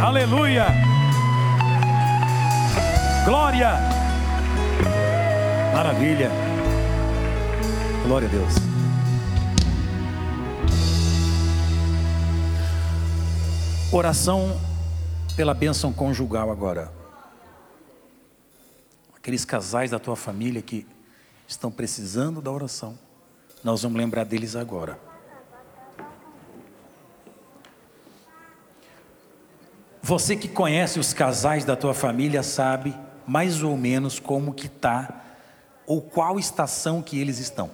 Aleluia. Glória. Maravilha. Glória a Deus. Oração pela bênção conjugal agora. Aqueles casais da tua família que estão precisando da oração, nós vamos lembrar deles agora. Você que conhece os casais da tua família sabe mais ou menos como que está ou qual estação que eles estão.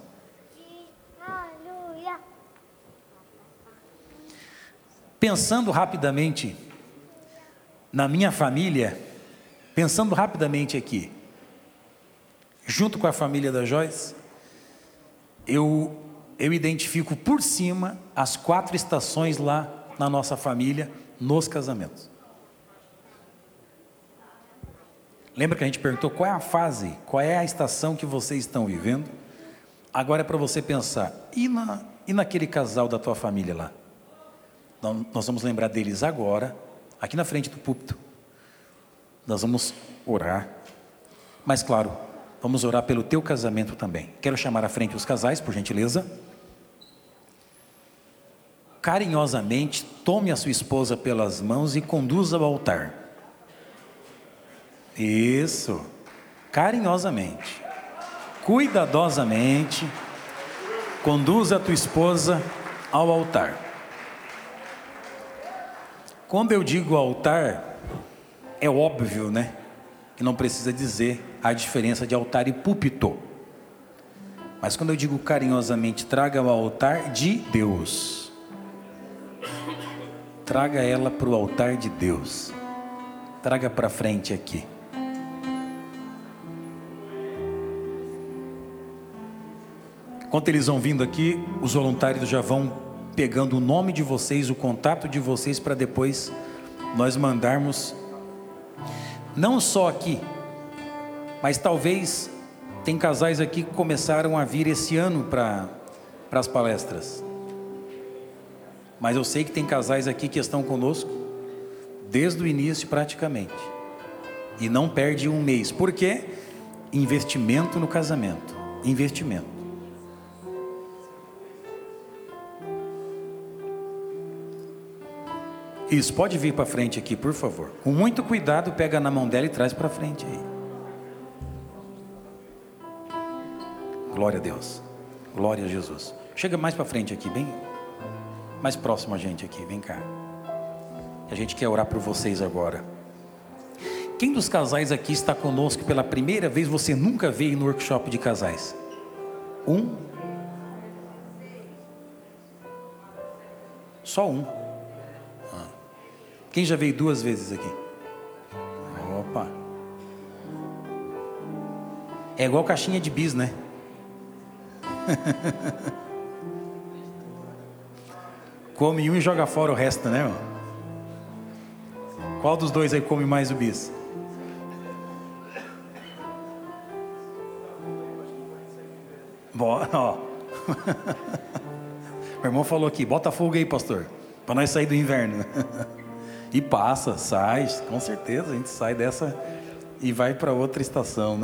Pensando rapidamente na minha família, pensando rapidamente aqui, junto com a família da Joyce, eu identifico por cima as 4 estações lá na nossa família, nos casamentos. Lembra que a gente perguntou qual é a fase, qual é a estação que vocês estão vivendo? Agora é para você pensar, e naquele casal da tua família lá? Nós vamos lembrar deles agora, aqui na frente do púlpito. Nós vamos orar, mas claro, vamos orar pelo teu casamento também. Quero chamar à frente os casais, por gentileza. Carinhosamente, tome a sua esposa pelas mãos e conduza ao altar. Isso, carinhosamente, cuidadosamente, conduza a tua esposa ao altar. Quando eu digo altar, é óbvio, né? Que não precisa dizer a diferença de altar e púlpito. Mas quando eu digo carinhosamente, traga ao altar de Deus. Traga ela para o altar de Deus. Traga para frente aqui. Enquanto eles vão vindo aqui, os voluntários já vão pegando o nome de vocês, o contato de vocês, para depois nós mandarmos, não só aqui, mas talvez tem casais aqui que começaram a vir esse ano para as palestras. Mas eu sei que tem casais aqui que estão conosco desde o início praticamente. E não perde um mês. Por quê? Investimento no casamento. Investimento. Isso, pode vir para frente aqui, por favor. Com muito cuidado, pega na mão dela e traz para frente aí. Glória a Deus. Glória a Jesus. Chega mais para frente aqui, bem mais próximo a gente aqui, vem cá. A gente quer orar por vocês agora. Quem dos casais aqui está conosco pela primeira vez? Você nunca veio no workshop de casais? Só um. Quem já veio 2 vezes aqui? Opa. É igual caixinha de bis, né? Come um e joga fora o resto, né? Qual dos dois aí come mais o bis? Bom, ó. Meu irmão falou aqui, bota fogo aí, pastor, para nós sair do inverno. E passa, sai, com certeza a gente sai dessa e vai para outra estação, né?